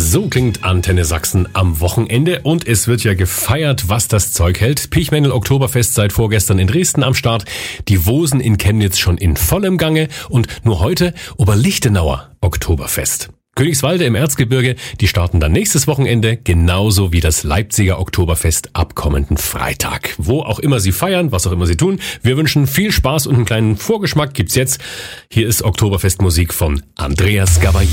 So klingt Antenne Sachsen am Wochenende und es wird ja gefeiert, was das Zeug hält. Pichmännel Oktoberfest seit vorgestern in Dresden am Start, die Wosen in Chemnitz schon in vollem Gange und nur heute Oberlichtenauer Oktoberfest. Königswalde im Erzgebirge, die starten dann nächstes Wochenende, genauso wie das Leipziger Oktoberfest ab kommenden Freitag. Wo auch immer Sie feiern, was auch immer Sie tun, wir wünschen viel Spaß und einen kleinen Vorgeschmack gibt's jetzt. Hier ist Oktoberfestmusik von Andreas Gabay.